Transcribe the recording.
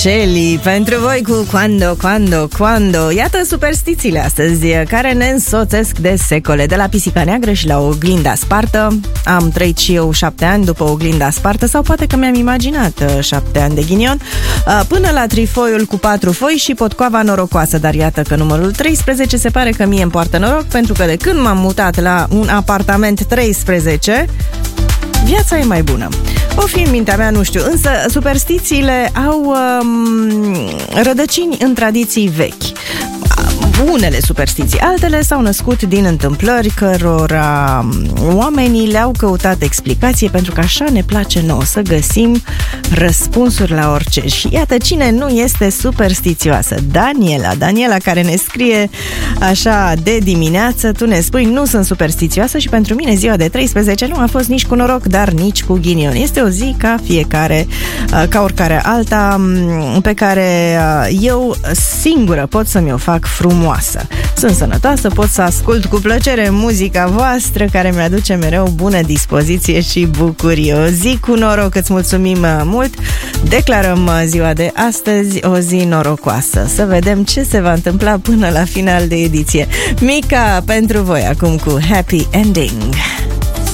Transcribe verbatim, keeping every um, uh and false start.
Shelly, pentru voi cu Quando, Quando, Quando. Iată superstițiile astăzi care ne însoțesc de secole. De la pisica neagră și la oglinda spartă. Am trăit și eu șapte ani după oglinda spartă, sau poate că mi-am imaginat șapte ani de ghinion, până la trifoiul cu patru foi și potcoava norocoasă. Dar iată că numărul treisprezece se pare că mie îmi poartă noroc, pentru că de când m-am mutat la un apartament treisprezece, viața e mai bună. O fi în mintea mea, nu știu, însă superstițiile au um, rădăcini în tradiții vechi. Unele superstiții, altele s-au născut din întâmplări cărora oamenii le-au căutat explicație, pentru că așa ne place nouă să găsim răspunsuri la orice. Și iată cine nu este superstițioasă. Daniela, Daniela care ne scrie așa de dimineață, tu ne spui: nu sunt superstițioasă și pentru mine ziua de treisprezece nu a fost nici cu noroc, dar nici cu ghinion. Este o zi ca fiecare, ca oricare alta, pe care eu singură pot să-mi o fac frumoasă. Sunt sănătoasă, pot să ascult cu plăcere muzica voastră care mi-aduce mereu bună dispoziție și bucurie. O zi cu noroc, îți mulțumim mult. Declarăm ziua de astăzi o zi norocoasă. Să vedem ce se va întâmpla până la final de ediție. Mica pentru voi acum cu Happy Ending.